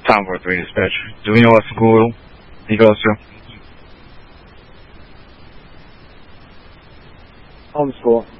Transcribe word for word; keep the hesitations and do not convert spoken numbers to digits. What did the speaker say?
Time for three dispatch. Do we know what school he goes to? Home school.